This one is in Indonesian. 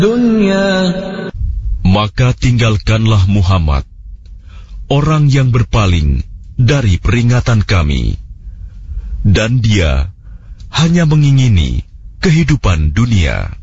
Maka tinggalkanlah Muhammad, orang yang berpaling dari peringatan kami, dan dia hanya mengingini kehidupan dunia.